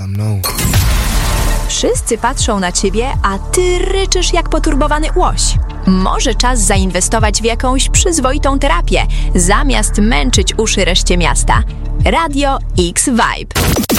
mną. Wszyscy patrzą na ciebie, a ty ryczysz jak poturbowany łoś. Może czas zainwestować w jakąś przyzwoitą terapię, zamiast męczyć uszy reszcie miasta. Radio X Vibe.